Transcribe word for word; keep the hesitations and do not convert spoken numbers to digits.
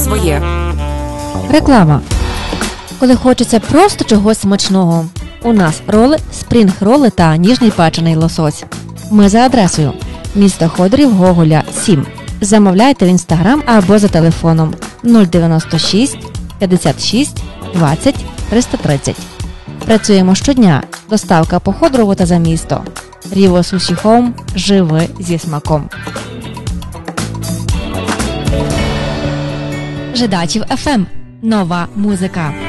своє. Реклама. Коли хочеться просто чогось смачного. У нас роли, спрінг-роли та ніжний печений лосось. Ми за адресою. Місто Ходорів, Гоголя, сім. Замовляйте в інстаграм або за телефоном нуль дев'яносто шість п'ятдесят шість двадцять триста тридцять. Працюємо щодня. Доставка по Ходорову та за місто. Ріво Суші Хоум. Живи зі смаком. Жидачів еф ем. Нова музика.